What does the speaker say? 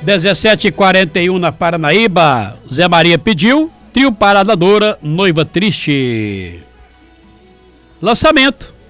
17h41 na Paranaíba. Zé Maria pediu, trio Parada Dora, Noiva Triste. Lançamento.